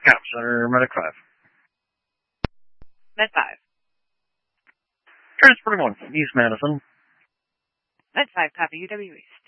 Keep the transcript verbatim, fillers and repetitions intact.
Cap Center, Medic five. Med five. Transport one, East Madison. Med five, copy, U W East.